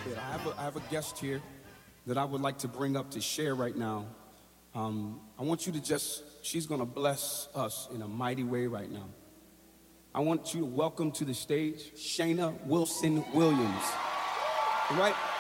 bit. I have a guest here that I would like to bring up to share right now. I want you to she's going to bless us in a mighty way right now. I want you to welcome to the stage Shayna Wilson Williams. All right?